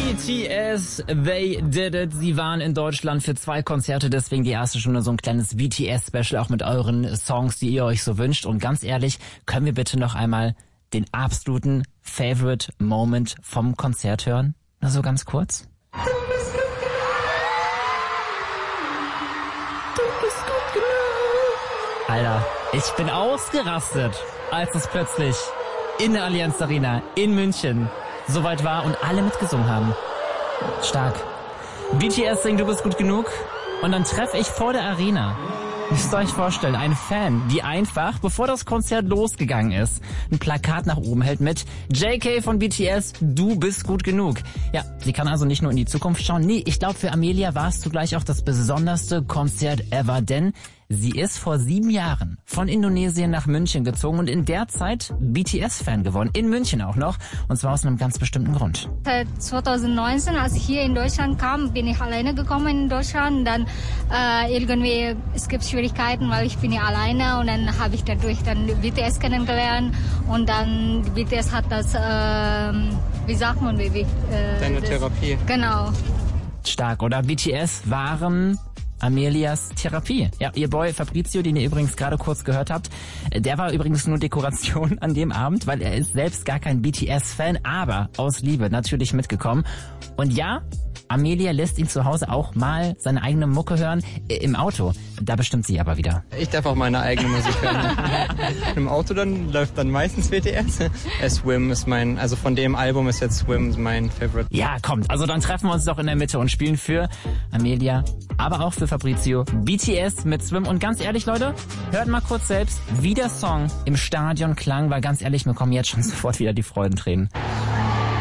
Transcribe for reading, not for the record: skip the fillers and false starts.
BTS, They Did It. Sie waren in Deutschland für 2 Konzerte, deswegen die erste Stunde so ein kleines BTS-Special, auch mit euren Songs, die ihr euch so wünscht. Und ganz ehrlich, können wir bitte noch einmal den absoluten Favorite Moment vom Konzert hören? Nur so ganz kurz. Du bist gut genug. Alter, ich bin ausgerastet, als es plötzlich in der Allianz Arena in München soweit war und alle mitgesungen haben. Stark. BTS singt Du bist gut genug und dann treffe ich vor der Arena, müsst ihr euch vorstellen, einen Fan, die einfach, bevor das Konzert losgegangen ist, ein Plakat nach oben hält mit JK von BTS, du bist gut genug. Ja, sie kann also nicht nur in die Zukunft schauen. Nee, ich glaube, für Amelia war es zugleich auch das besonderste Konzert ever, denn sie ist vor 7 Jahren von Indonesien nach München gezogen und in der Zeit BTS-Fan geworden. In München auch noch. Und zwar aus einem ganz bestimmten Grund. 2019, als ich hier in Deutschland kam, bin ich alleine gekommen in Deutschland. Dann irgendwie, es gibt Schwierigkeiten, weil ich bin ja alleine. Und dann habe ich dadurch dann BTS kennengelernt. Und dann BTS hat das, wie sagt man, deine Therapie. Genau. Stark, oder? BTS waren Amelias Therapie. Ja, ihr Boy Fabrizio, den ihr übrigens gerade kurz gehört habt, der war übrigens nur Dekoration an dem Abend, weil er ist selbst gar kein BTS-Fan, aber aus Liebe natürlich mitgekommen. Und ja, Amelia lässt ihn zu Hause auch mal seine eigene Mucke hören. Im Auto, da bestimmt sie aber wieder. Ich darf auch meine eigene Musik hören. Im Auto dann läuft dann meistens BTS. Swim ist also von dem Album ist jetzt Swim mein Favorite. Ja, kommt. Also dann treffen wir uns doch in der Mitte und spielen für Amelia, aber auch für Fabrizio BTS mit Swim. Und ganz ehrlich, Leute, hört mal kurz selbst, wie der Song im Stadion klang, weil ganz ehrlich, mir kommen jetzt schon sofort wieder die Freudentränen.